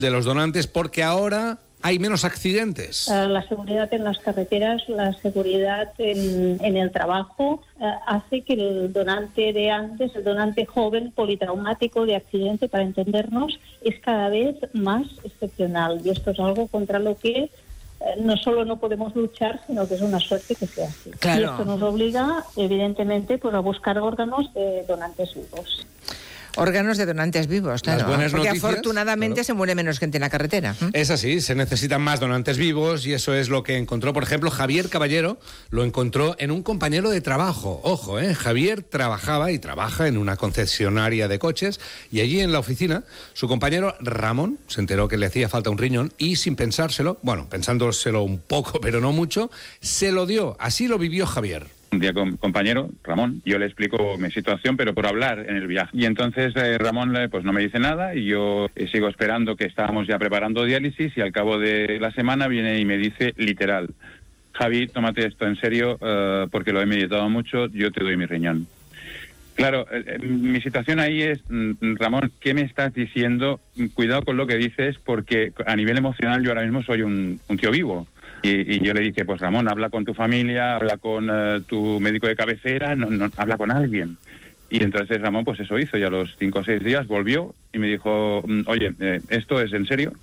de los donantes porque ahora hay menos accidentes. La seguridad en las carreteras, la seguridad en el trabajo, hace que el donante de antes, el donante joven, politraumático, de accidente, para entendernos, es cada vez más excepcional. Y esto es algo contra lo que no solo no podemos luchar, sino que es una suerte que sea así. Claro. Y esto nos obliga, evidentemente, pues a buscar órganos de donantes vivos. Órganos de donantes vivos, claro. Las buenas porque noticias, afortunadamente claro, se muere menos gente en la carretera. Es así, se necesitan más donantes vivos y eso es lo que encontró, por ejemplo, Javier Caballero. Lo encontró en un compañero de trabajo. Ojo, Javier trabajaba y trabaja en una concesionaria de coches y allí en la oficina su compañero Ramón se enteró que le hacía falta un riñón y sin pensárselo, bueno, pensándoselo un poco pero no mucho, se lo dio. Así lo vivió Javier. Un día con compañero, Ramón, yo le explico mi situación, pero por hablar en el viaje. Y entonces Ramón pues no me dice nada y yo sigo esperando, que estábamos ya preparando diálisis, y al cabo de la semana viene y me dice literal: Javi, tómate esto en serio, porque lo he meditado mucho, yo te doy mi riñón. Claro, mi situación ahí es, Ramón, ¿qué me estás diciendo? Cuidado con lo que dices, porque a nivel emocional yo ahora mismo soy un tío vivo. Y yo le dije, pues Ramón, habla con tu familia, habla con tu médico de cabecera, habla con alguien. Y entonces Ramón, pues eso hizo, y a los 5 o 6 días volvió y me dijo, oye, ¿esto es en serio?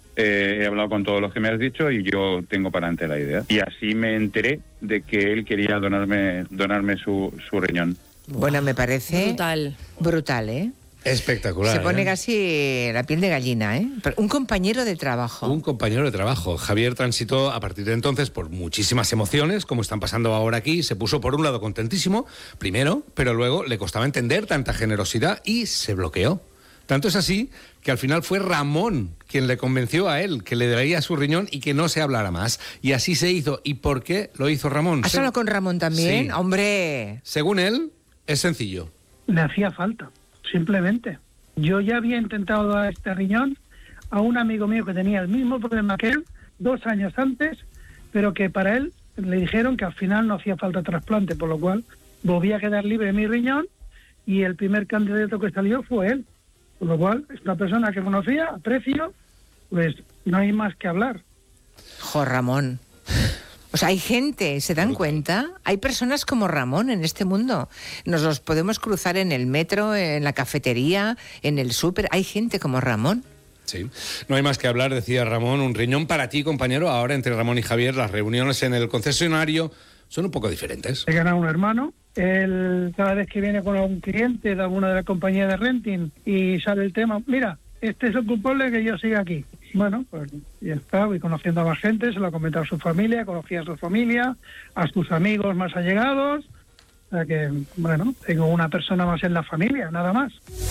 He hablado con todos los que me has dicho y yo tengo para adelante la idea. Y así me enteré de que él quería donarme su riñón. Bueno, me parece brutal, ¿eh? Espectacular. Se pone casi la piel de gallina, ¿eh? Pero un compañero de trabajo. Un compañero de trabajo. Javier transitó a partir de entonces por muchísimas emociones, como están pasando ahora aquí. Se puso por un lado contentísimo, primero, pero luego le costaba entender tanta generosidad y se bloqueó. Tanto es así que al final fue Ramón quien le convenció a él que le daría su riñón y que no se hablara más. Y así se hizo. ¿Y por qué lo hizo Ramón? ¿Has hablado con Ramón también? Sí. ¡Hombre! Según él, es sencillo. Le hacía falta, simplemente. Yo ya había intentado dar este riñón a un amigo mío que tenía el mismo problema que él 2 años antes, pero que para él le dijeron que al final no hacía falta trasplante, por lo cual volví a quedar libre mi riñón y el primer candidato que salió fue él. Por lo cual, es una persona que conocía, aprecio, pues no hay más que hablar. Jo, Ramón. O sea, hay gente, ¿se dan cuenta? Hay personas como Ramón en este mundo. Nos los podemos cruzar en el metro, en la cafetería, en el súper. Hay gente como Ramón. Sí, no hay más que hablar, decía Ramón. Un riñón para ti, compañero. Ahora, entre Ramón y Javier, las reuniones en el concesionario son un poco diferentes. He ganado un hermano. Él, cada vez que viene con algún cliente de alguna de las compañías de renting y sale el tema, mira, este es el culpable que yo siga aquí. Bueno, pues ya está, voy conociendo a más gente, se lo ha comentado a su familia, conocía a su familia, a sus amigos más allegados. O sea que, bueno, tengo una persona más en la familia, nada más.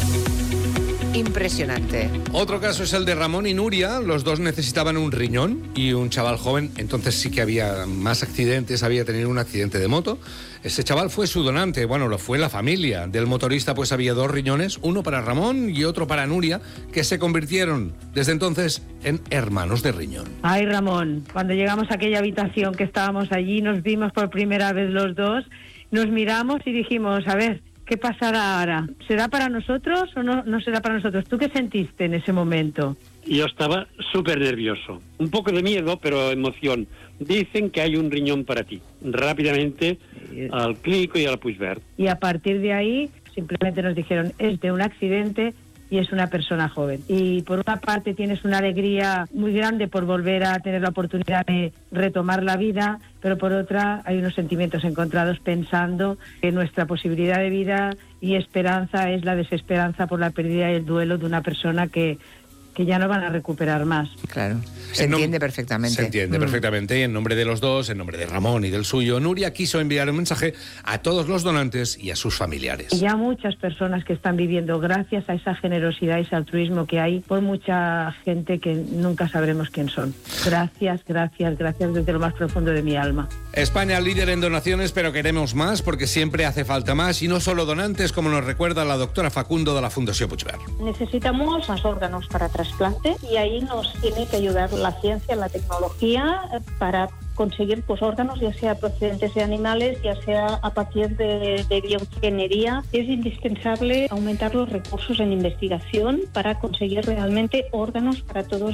Impresionante. Otro caso es el de Ramón y Nuria. Los dos necesitaban un riñón y un chaval joven. Entonces sí que había más accidentes, había tenido un accidente de moto. Ese chaval fue su donante, bueno, lo fue la familia. Del motorista pues había 2 riñones, uno para Ramón y otro para Nuria, que se convirtieron desde entonces en hermanos de riñón. Ay, Ramón, cuando llegamos a aquella habitación que estábamos allí, nos vimos por primera vez los dos, nos miramos y dijimos, a ver, ¿qué pasará ahora? ¿Será para nosotros o no será para nosotros? ¿Tú qué sentiste en ese momento? Yo estaba súper nervioso, un poco de miedo, pero emoción. Dicen que hay un riñón para ti. Rápidamente al clínico y al Puigverd. Y a partir de ahí simplemente nos dijeron, es de un accidente y es una persona joven. Y por una parte tienes una alegría muy grande por volver a tener la oportunidad de retomar la vida, pero por otra hay unos sentimientos encontrados pensando que nuestra posibilidad de vida y esperanza es la desesperanza por la pérdida y el duelo de una persona que ya no van a recuperar más. Claro, se entiende perfectamente. Se entiende perfectamente. Y en nombre de los dos, en nombre de Ramón y del suyo, Nuria quiso enviar un mensaje a todos los donantes y a sus familiares. Y ya muchas personas que están viviendo gracias a esa generosidad y ese altruismo que hay por mucha gente que nunca sabremos quién son. Gracias, gracias, gracias desde lo más profundo de mi alma. España líder en donaciones, pero queremos más porque siempre hace falta más y no solo donantes, como nos recuerda la doctora Facundo de la Fundació Puigverd. Necesitamos más órganos para trasplante y ahí nos tiene que ayudar la ciencia, la tecnología para conseguir pues órganos, ya sea procedentes de animales, ya sea a partir de bioingeniería. Es indispensable aumentar los recursos en investigación para conseguir realmente órganos para todos